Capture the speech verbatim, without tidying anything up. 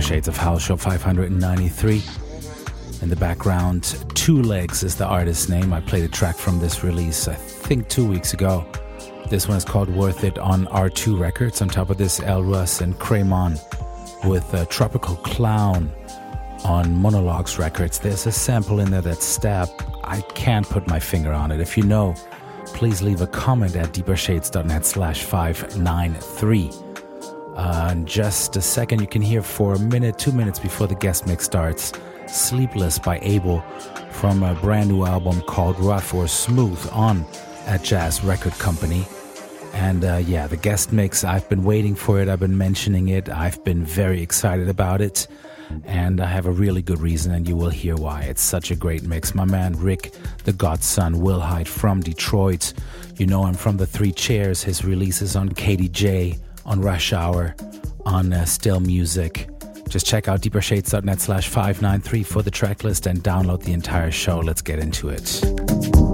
Shades of House Show five ninety-three. In the background, Two Legs is the artist's name. I played a track from this release, I think two weeks ago. This one is called Worth It on R two Records. On top of this, El Russ and Cremon with uh, Tropical Clown on Monologues Records. There's a sample in there that's Stab. I can't put my finger on it. If you know, please leave a comment at deepershades.net slash 593. Uh, in just a second, you can hear for a minute, two minutes before the guest mix starts, Sleepless by Abel from a brand new album called Rough or Smooth on at Jazz Record Company. And uh, yeah, the guest mix, I've been waiting for it. I've been mentioning it. I've been very excited about it. And I have a really good reason, and you will hear why. It's such a great mix. My man Rick, the Godson, Wilhite from Detroit. You know him from the Three Chairs. His releases on K D J, on Rush Hour, on uh, Still Music. Just check out deepershades.net slash 593 for the track list and download the entire show. Let's get into it.